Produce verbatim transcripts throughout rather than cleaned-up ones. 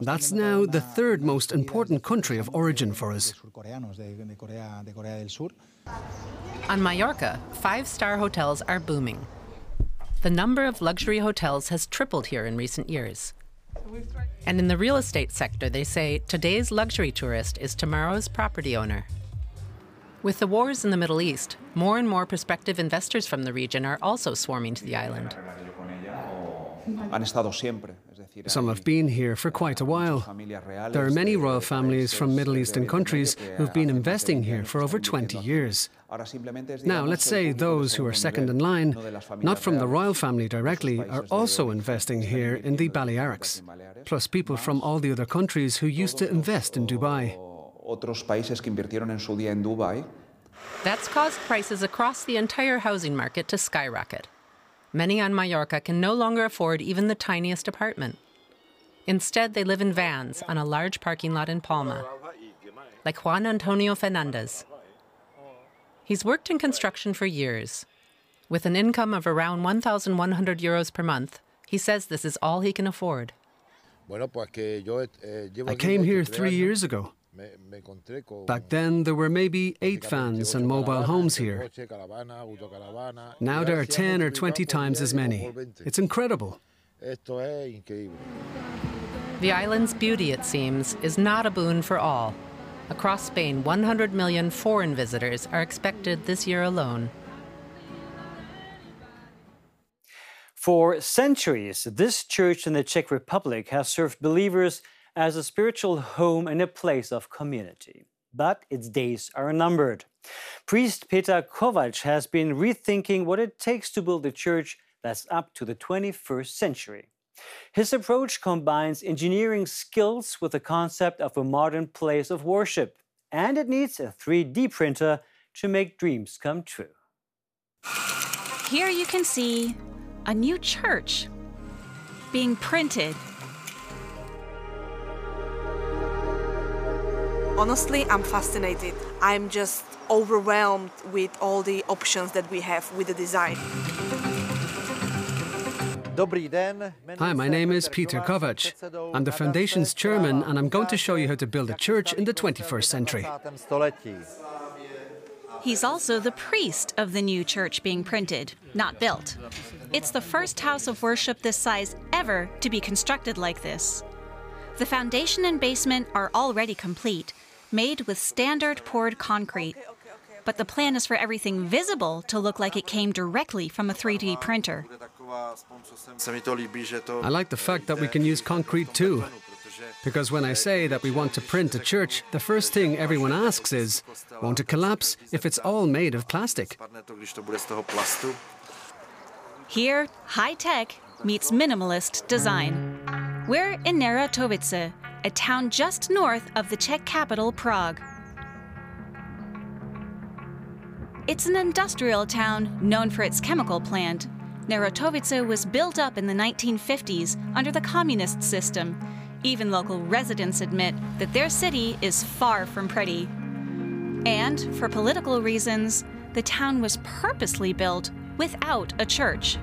That's now the third most important country of origin for us. On Mallorca, five-star hotels are booming. The number of luxury hotels has tripled here in recent years. And in the real estate sector, they say today's luxury tourist is tomorrow's property owner. With the wars in the Middle East, more and more prospective investors from the region are also swarming to the island. Some have been here for quite a while. There are many royal families from Middle Eastern countries who've been investing here for over twenty years. Now, let's say those who are second in line, not from the royal family directly, are also investing here in the Balearics, plus people from all the other countries who used to invest in Dubai. That's caused prices across the entire housing market to skyrocket. Many on Mallorca can no longer afford even the tiniest apartment. Instead, they live in vans on a large parking lot in Palma, like Juan Antonio Fernandez. He's worked in construction for years. With an income of around one thousand one hundred euros per month, he says this is all he can afford. I came here three years ago. Back then, there were maybe eight vans and mobile homes here. Now there are ten or twenty times as many. It's incredible. The island's beauty, it seems, is not a boon for all. Across Spain, one hundred million foreign visitors are expected this year alone. For centuries, this church in the Czech Republic has served believers as a spiritual home and a place of community. But its days are numbered. Priest Peter Kovač has been rethinking what it takes to build a church that's up to the twenty-first century. His approach combines engineering skills with the concept of a modern place of worship, and it needs a three D printer to make dreams come true. Here you can see a new church being printed. Honestly, I'm fascinated. I'm just overwhelmed with all the options that we have with the design. Hi, my name is Peter Kovač. I'm the Foundation's chairman, and I'm going to show you how to build a church in the twenty-first century. He's also the priest of the new church being printed, not built. It's the first house of worship this size ever to be constructed like this. The foundation and basement are already complete, made with standard poured concrete. But the plan is for everything visible to look like it came directly from a three D printer. I like the fact that we can use concrete too. Because when I say that we want to print a church, the first thing everyone asks is, won't it collapse if it's all made of plastic? Here, high-tech meets minimalist design. We're in Neratovice, a town just north of the Czech capital, Prague. It's an industrial town known for its chemical plant. Neratovice was built up in the nineteen fifties under the communist system. Even local residents admit that their city is far from pretty. And for political reasons, the town was purposely built without a church.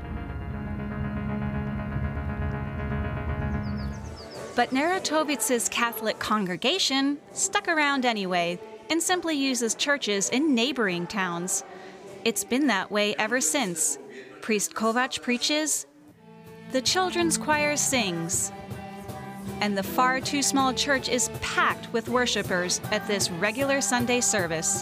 But Neratovice's Catholic congregation stuck around anyway and simply uses churches in neighboring towns. It's been that way ever since. Priest Kovač preaches, the children's choir sings, and the far too small church is packed with worshipers at this regular Sunday service.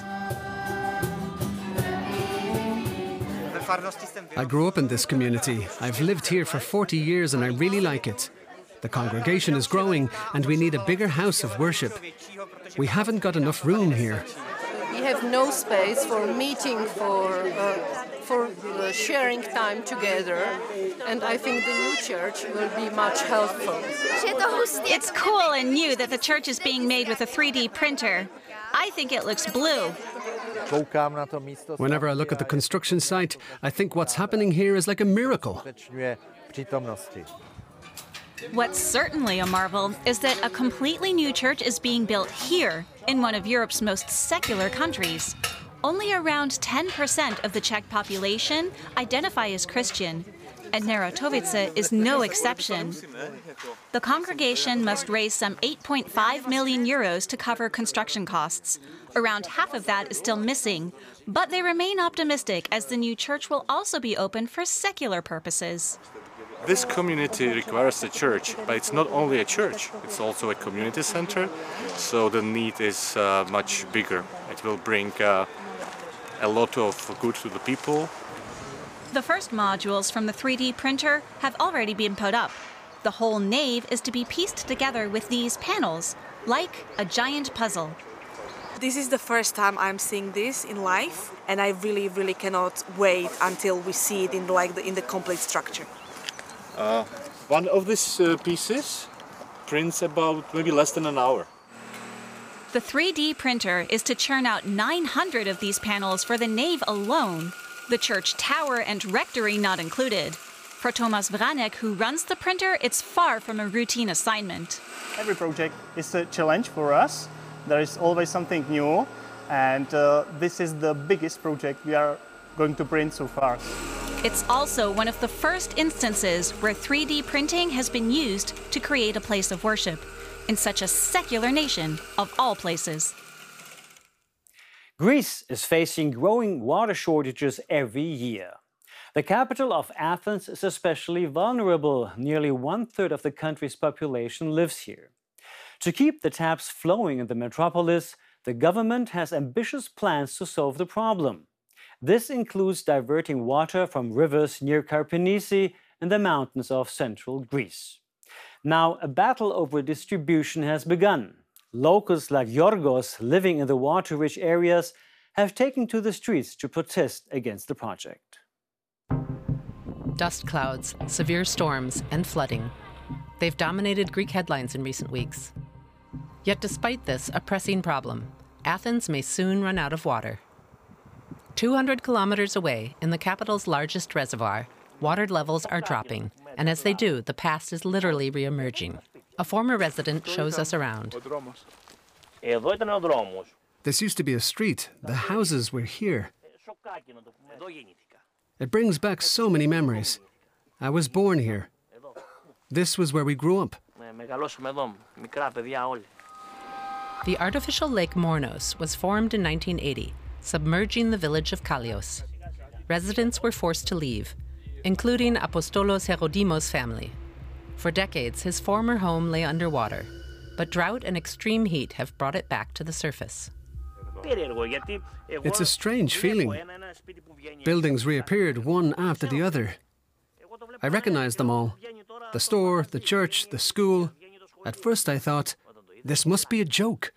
I grew up in this community. I've lived here for forty years and I really like it. The congregation is growing and we need a bigger house of worship. We haven't got enough room here. We have no space for meeting, for, uh, for uh, sharing time together, and I think the new church will be much helpful. It's cool and new that the church is being made with a three D printer. I think it looks blue. Whenever I look at the construction site, I think what's happening here is like a miracle. What's certainly a marvel is that a completely new church is being built here, in one of Europe's most secular countries. Only around ten percent of the Czech population identify as Christian. and Nerotovice is no exception. The congregation must raise some eight point five million euros to cover construction costs. Around half of that is still missing, but they remain optimistic as the new church will also be open for secular purposes. This community requires a church, but it's not only a church, it's also a community center, so the need is uh, much bigger. It will bring uh, a lot of good to the people. The first modules from the three D printer have already been put up. The whole nave is to be pieced together with these panels, like a giant puzzle. This is the first time I'm seeing this in life, and I really, really cannot wait until we see it in like the, in the complete structure. Uh, one of these uh, pieces prints about maybe less than an hour. The three D printer is to churn out nine hundred of these panels for the nave alone, the church tower and rectory not included. For Tomasz Vranek, who runs the printer, it's far from a routine assignment. Every project is a challenge for us. There is always something new, and uh, this is the biggest project we are going to print so far. It's also one of the first instances where three D printing has been used to create a place of worship in such a secular nation of all places. Greece is facing growing water shortages every year. The capital of Athens is especially vulnerable. Nearly one-third of the country's population lives here. To keep the taps flowing in the metropolis, the government has ambitious plans to solve the problem. This includes diverting water from rivers near Karpenisi in the mountains of central Greece. Now, a battle over distribution has begun. Locals like Yorgos living in the water-rich areas have taken to the streets to protest against the project. Dust clouds, severe storms, and flooding. They've dominated Greek headlines in recent weeks. Yet despite this, a pressing problem. Athens may soon run out of water. two hundred kilometers away, in the capital's largest reservoir, water levels are dropping, and as they do, the past is literally re-emerging. A former resident shows us around. This used to be a street. The houses were here. It brings back so many memories. I was born here. This was where we grew up. The artificial lake Mornos was formed in nineteen eighty, submerging the village of Kallios. Residents were forced to leave, including Apostolos Herodimos' family. For decades, his former home lay underwater, but drought and extreme heat have brought it back to the surface. It's a strange feeling. Buildings reappeared one after the other. I recognized them all. The store, the church, the school. At first I thought, this must be a joke.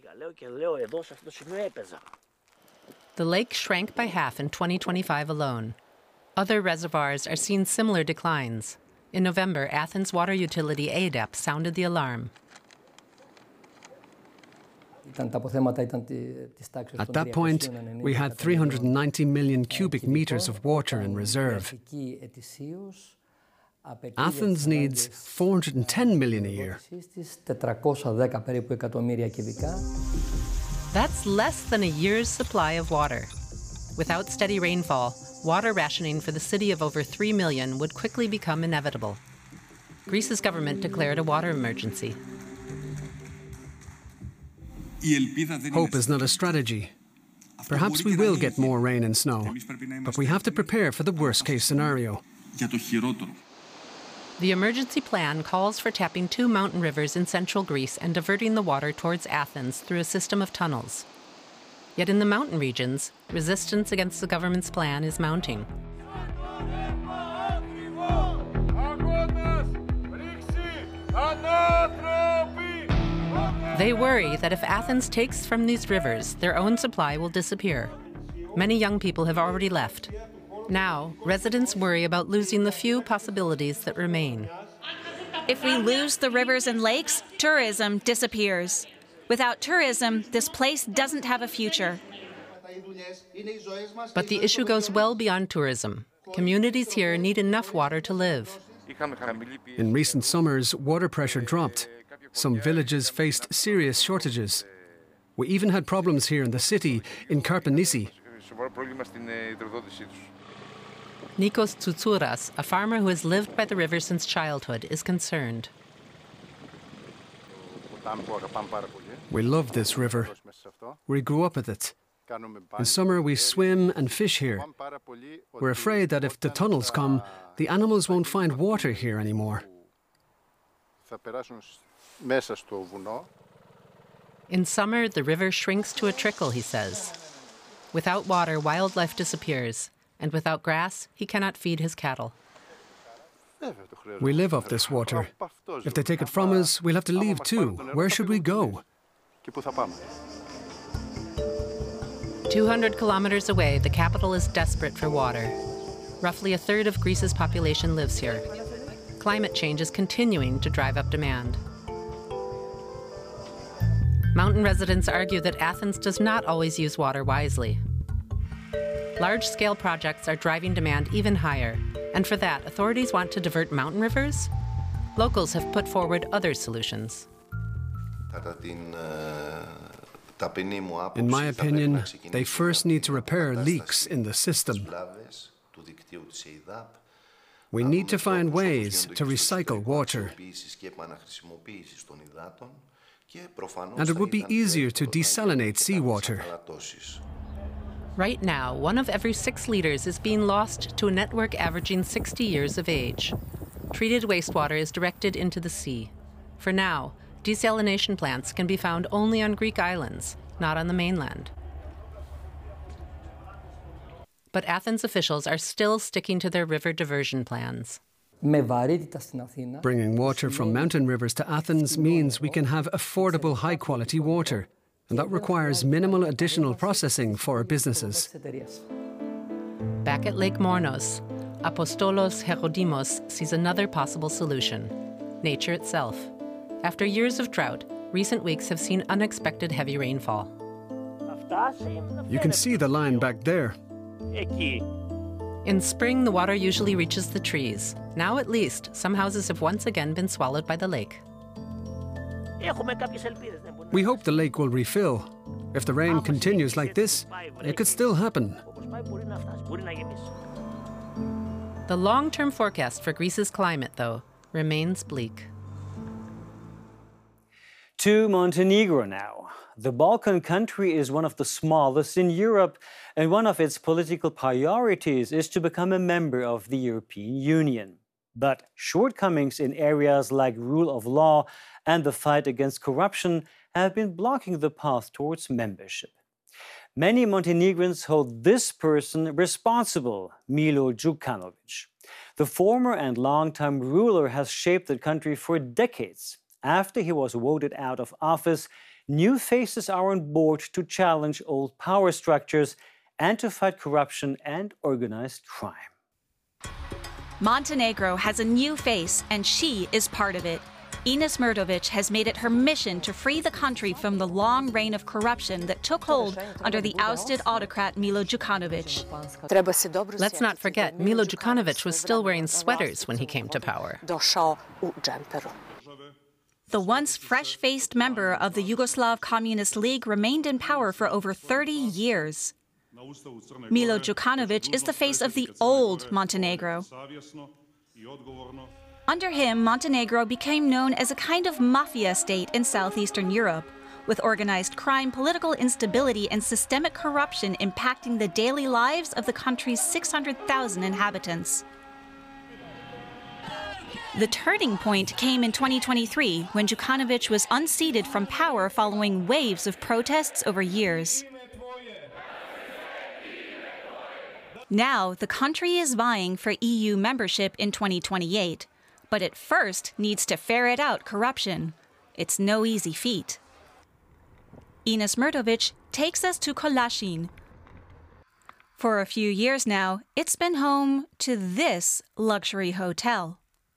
The lake shrank by half in twenty twenty-five alone. Other reservoirs are seeing similar declines. In November, Athens water utility A D E P sounded the alarm. At that point, we had three hundred ninety million cubic meters of water in reserve. Athens needs four hundred ten million a year. That's less than a year's supply of water. Without steady rainfall, water rationing for the city of over three million would quickly become inevitable. Greece's government declared a water emergency. Hope is not a strategy. Perhaps we will get more rain and snow, but we have to prepare for the worst-case scenario. The emergency plan calls for tapping two mountain rivers in central Greece and diverting the water towards Athens through a system of tunnels. Yet in the mountain regions, resistance against the government's plan is mounting. They worry that if Athens takes from these rivers, their own supply will disappear. Many young people have already left. Now, residents worry about losing the few possibilities that remain. If we lose the rivers and lakes, tourism disappears. Without tourism, this place doesn't have a future. But the issue goes well beyond tourism. Communities here need enough water to live. In recent summers, water pressure dropped. Some villages faced serious shortages. We even had problems here in the city, in Karpenisi. Nikos Tsutsouras, a farmer who has lived by the river since childhood, is concerned. We love this river. We grew up with it. In summer we swim and fish here. We're afraid that if the tunnels come, the animals won't find water here anymore. In summer, the river shrinks to a trickle, he says. Without water, wildlife disappears, and without grass, he cannot feed his cattle. We live off this water. If they take it from us, we'll have to leave too. Where should we go? two hundred kilometers away, the capital is desperate for water. Roughly a third of Greece's population lives here. Climate change is continuing to drive up demand. Mountain residents argue that Athens does not always use water wisely. Large-scale projects are driving demand even higher, and for that, authorities want to divert mountain rivers? Locals have put forward other solutions. In my opinion, they first need to repair leaks in the system. We need to find ways to recycle water. And it would be easier to desalinate seawater. Right now, one of every six liters is being lost to a network averaging sixty years of age. Treated wastewater is directed into the sea. For now, desalination plants can be found only on Greek islands, not on the mainland. But Athens officials are still sticking to their river diversion plans. Bringing water from mountain rivers to Athens means we can have affordable, high-quality water, and that requires minimal additional processing for our businesses. Back at Lake Mornos, Apostolos Herodimos sees another possible solution: nature itself. After years of drought, recent weeks have seen unexpected heavy rainfall. You can see the line back there. In spring, the water usually reaches the trees. Now, at least, some houses have once again been swallowed by the lake. We hope the lake will refill. If the rain continues like this, it could still happen. The long-term forecast for Greece's climate, though, remains bleak. To Montenegro now. The Balkan country is one of the smallest in Europe, and one of its political priorities is to become a member of the European Union. But shortcomings in areas like rule of law and the fight against corruption have been blocking the path towards membership. Many Montenegrins hold this person responsible, Milo Djukanovic. The former and longtime ruler has shaped the country for decades. After he was voted out of office, new faces are on board to challenge old power structures and to fight corruption and organized crime. Montenegro has a new face, and she is part of it. Ines Mrdovic has made it her mission to free the country from the long reign of corruption that took hold under the ousted autocrat Milo Djukanovic. Let's not forget, Milo Djukanovic was still wearing sweaters when he came to power. The once fresh-faced member of the Yugoslav Communist League remained in power for over thirty years. Milo Djukanovic is the face of the old Montenegro. Under him, Montenegro became known as a kind of mafia state in southeastern Europe, with organized crime, political instability, and systemic corruption impacting the daily lives of the country's six hundred thousand inhabitants. The turning point came in twenty twenty-three, when Djukanovic was unseated from power following waves of protests over years. Now, the country is vying for E U membership in twenty twenty-eight, but it first needs to ferret out corruption. It's no easy feat. Ines Mrdovic takes us to Kolašin. For a few years now, it's been home to this luxury hotel.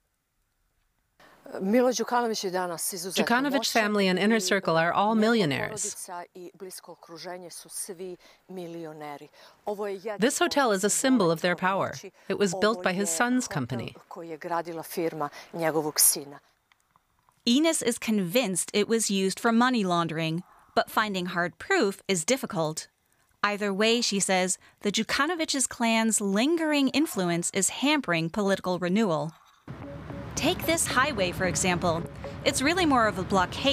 Djukanovic's family and inner circle are all millionaires. This hotel is a symbol of their power. It was built by his son's company. Ines is convinced it was used for money laundering, but finding hard proof is difficult. Either way, she says, the Djukanovich's clan's lingering influence is hampering political renewal. Take this highway, for example. It's really more of a blockade